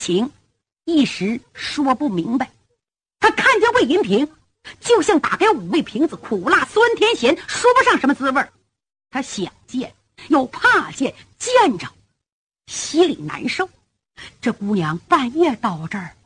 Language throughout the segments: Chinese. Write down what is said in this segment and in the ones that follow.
情一时说不明白。他看见魏银平，就像打开5味瓶子，苦辣酸甜咸，说不上什么滋味。他想见又怕见，见着心里难受。这姑娘半夜到这儿，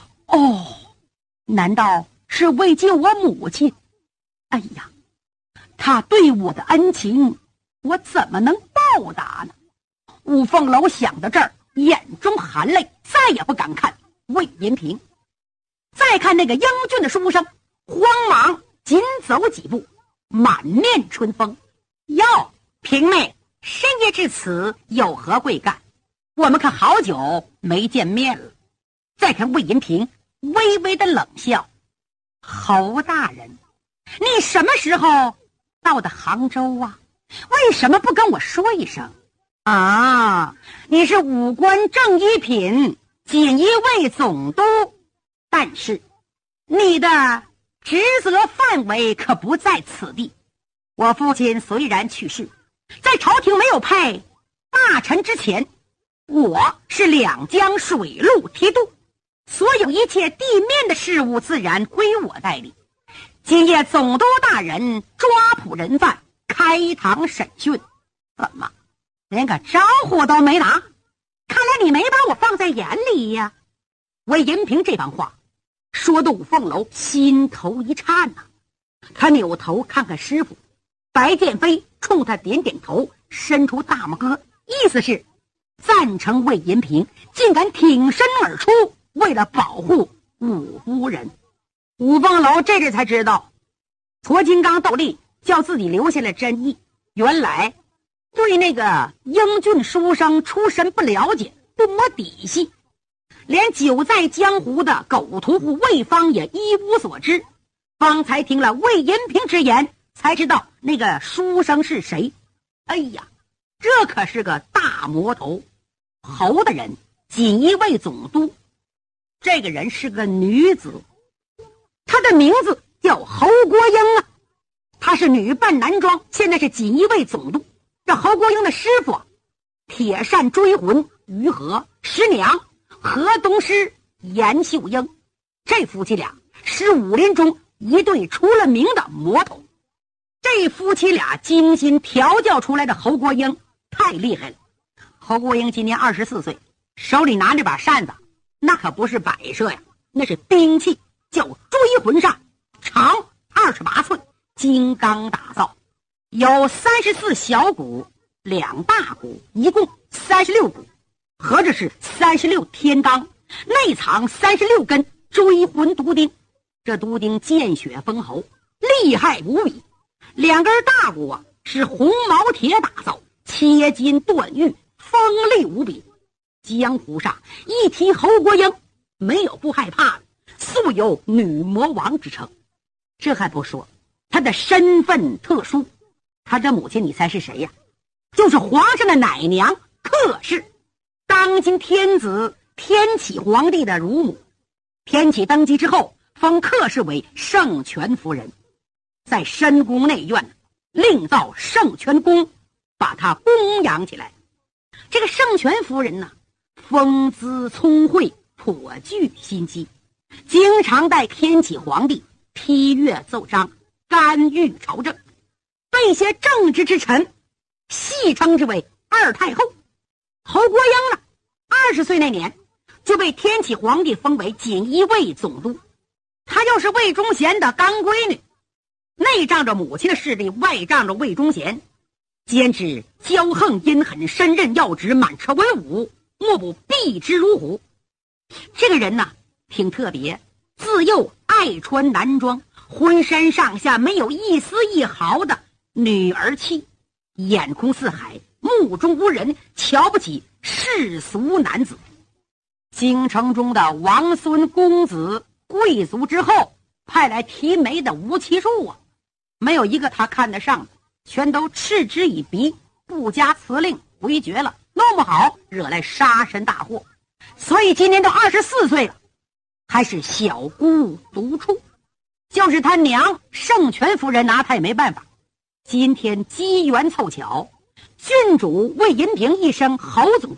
难道是为救我母亲？哎呀，她对我的恩情，我怎么能报答呢？五凤楼想到这儿，眼中含泪，再也不敢看魏银平。再看那个英俊的书生，慌忙紧走几步，满面春风。哟，平妹，深夜至此，有何贵干？我们可好久没见面了。再看魏银平，微微的冷笑：侯大人，你什么时候到的杭州啊？为什么不跟我说一声啊？你是武官正一品，锦衣卫总督，但是你的职责范围可不在此地。我父亲虽然去世，在朝廷没有派大臣之前，我是两江水陆提督，所有一切地面的事务自然归我代理。今夜总督大人抓捕人犯，开堂审讯，怎么连个招呼都没打？看来你没把我放在眼里呀。魏银平这番话说得五凤楼心头一颤呐。他扭头看看师傅白剑飞，冲他点点头，伸出大拇哥，意思是赞成魏银平竟敢挺身而出，为了保护五夫人。五凤楼这时才知道，矬金刚斗笠叫自己留下了真意，原来对那个英俊书生出身不了解，不摸底细，连久在江湖的狗屠户魏芳也一无所知。方才听了魏银平之言，才知道那个书生是谁。哎呀，这可是个大魔头，侯大人，锦衣卫总督。这个人是个女子，她的名字叫侯国英啊。她是女扮男装，现在是锦衣卫总督。这侯国英的师傅铁扇追魂于和，师娘河东狮严秀英，这夫妻俩是武林中一对出了名的魔头。这夫妻俩精心调教出来的侯国英太厉害了。侯国英今年24岁，手里拿着把扇子，那可不是摆设呀，那是兵器，叫追魂扇，长28寸，金刚打造，有34小鼓，2大鼓，一共36鼓，合着是36天罡，内藏36根追魂毒钉。这毒钉见血封喉，厉害无比。2根大鼓啊，是红毛铁打造，切金断玉，锋利无比。江湖上一提侯国英，没有不害怕的，素有女魔王之称。这还不说，他的身份特殊，他的母亲你猜是谁呀？就是皇上的奶娘客氏，当今天子天启皇帝的乳母。天启登基之后，封客氏为圣泉夫人，在深宫内院另造圣泉宫，把她供养起来。这个圣泉夫人呢，风姿聪慧，颇具心机，经常带天启皇帝批阅奏章，干预朝政，被一些正直之臣戏称之为二太后。侯国英呢，20岁那年就被天启皇帝封为锦衣卫总督。她又是魏忠贤的干闺女，内仗着母亲的势力，外仗着魏忠贤，兼之骄横阴狠，身任要职，满车文武，莫不避之如虎。这个人呢挺特别，自幼爱穿男装，浑身上下没有一丝一毫的女儿气，眼空四海，目中无人，瞧不起世俗男子。京城中的王孙公子贵族之后派来提媒的无其数啊，没有一个他看得上的，全都嗤之以鼻，不加辞令回绝了，弄不好惹来杀身大祸。所以今年都24岁了，还是小姑独处，就是他娘圣泉夫人拿他也没办法。今天机缘凑巧，郡主魏银平一声侯总督，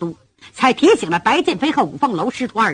才提醒了白剑飞和五凤楼师徒二人。